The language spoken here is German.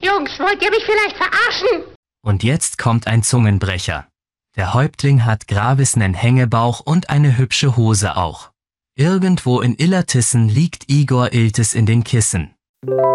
Jungs, wollt ihr mich vielleicht verarschen? Und jetzt kommt ein Zungenbrecher. Der Häuptling hat Gravis nen Hängebauch und eine hübsche Hose auch. Irgendwo in Illertissen liegt Igor Iltis in den Kissen.